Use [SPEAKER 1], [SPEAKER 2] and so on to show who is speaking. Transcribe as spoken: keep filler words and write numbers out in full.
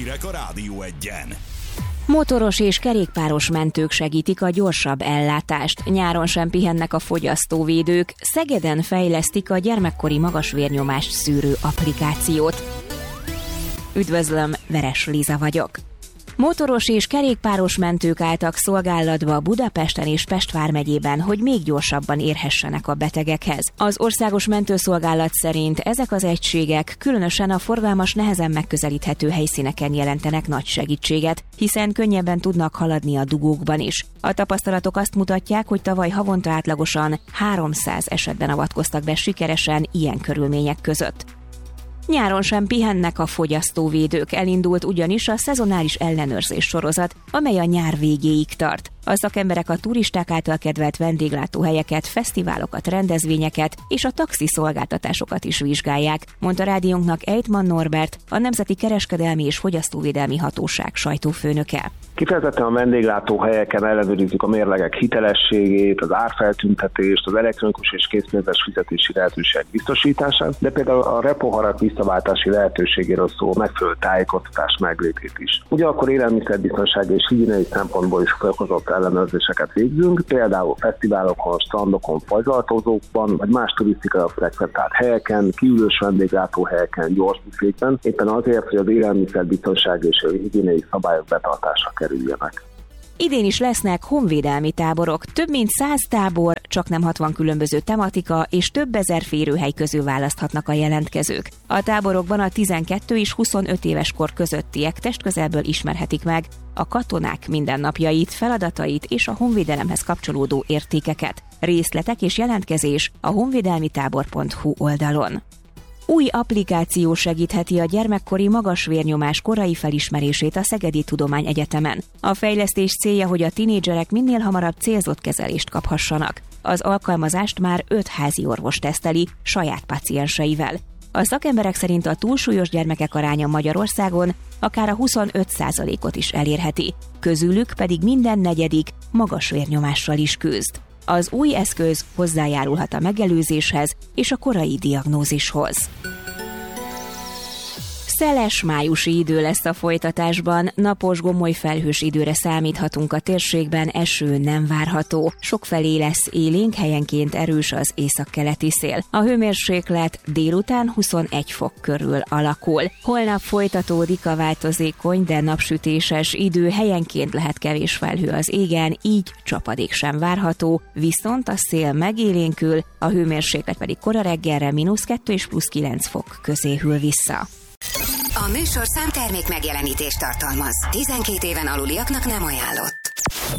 [SPEAKER 1] Hírek a Rádió Egyen.
[SPEAKER 2] Motoros és kerékpáros mentők segítik a gyorsabb ellátást. Nyáron sem pihennek a fogyasztóvédők. Szegeden fejlesztik a gyermekkori magasvérnyomást szűrő applikációt. Üdvözlöm, Veres Liza vagyok. Motoros és kerékpáros mentők álltak szolgálatba Budapesten és Pest vármegyében, hogy még gyorsabban érhessenek a betegekhez. Az Országos Mentőszolgálat szerint ezek az egységek különösen a forgalmas, nehezen megközelíthető helyszíneken jelentenek nagy segítséget, hiszen könnyebben tudnak haladni a dugókban is. A tapasztalatok azt mutatják, hogy tavaly havonta átlagosan háromszáz esetben avatkoztak be sikeresen ilyen körülmények között. Nyáron sem pihennek a fogyasztóvédők, elindult ugyanis a szezonális ellenőrzés sorozat, amely a nyár végéig tart. A szakemberek a turisták által kedvelt vendéglátóhelyeket, fesztiválokat, rendezvényeket és a taxiszolgáltatásokat is vizsgálják, mondta rádiónknak Ejtman Norbert, a Nemzeti Kereskedelmi és Fogyasztóvédelmi Hatóság sajtófőnöke.
[SPEAKER 3] Kifejezetten a vendéglátó ellenőrizzük a mérlegek hitelességét, az árfeltüntetést, az elektronikus és készpénzes fizetési lehetőségek biztosítását, de például a repoharak visszaváltási lehetőségéről szól megfelelő tájékoztatás meglétét is. Ugyanakkor élelmiszerbiztonsági és higiéniai szempontból is fokozott ellenőrzéseket végzünk, például fesztiválokon, strandokon, fagylaltozókban, vagy más turisztikai frekventált helyeken, kiülős vendéglátóhelyeken, gyors büfékben, éppen azért, hogy az élelmiszerbiztonsági és higiéniai szabályok betartásra kerüljenek.
[SPEAKER 2] Idén is lesznek honvédelmi táborok, több mint száz tábor, csaknem hatvan különböző tematika és több ezer férőhely közül választhatnak a jelentkezők. A táborokban a tizenkettő és huszonöt éves kor közöttiek testközelből ismerhetik meg a katonák mindennapjait, feladatait és a honvédelemhez kapcsolódó értékeket. Részletek és jelentkezés a honvédelmitábor pont hu oldalon. Új applikáció segítheti a gyermekkori magasvérnyomás korai felismerését a Szegedi Tudományegyetemen. A fejlesztés célja, hogy a tinédzserek minél hamarabb célzott kezelést kaphassanak. Az alkalmazást már öt házi orvos teszteli saját pacienseivel. A szakemberek szerint a túlsúlyos gyermekek aránya Magyarországon akár a huszonöt százalékot is elérheti, közülük pedig minden negyedik magasvérnyomással is küzd. Az új eszköz hozzájárulhat a megelőzéshez és a korai diagnózishoz. Szeles májusi idő lesz a folytatásban, napos, gomoly felhős időre számíthatunk a térségben, eső nem várható. Sokfelé lesz élénk, helyenként erős az északkeleti szél. A hőmérséklet délután huszonegy fok körül alakul. Holnap folytatódik a változékony, de napsütéses idő, helyenként lehet kevés felhő az égen, így csapadék sem várható, viszont a szél megélénkül, a hőmérséklet pedig kora reggelre mínusz kettő és plusz kilenc fok közé hűl vissza.
[SPEAKER 4] A műsorszám termék megjelenítést tartalmaz. tizenkét éven aluliaknak nem ajánlott.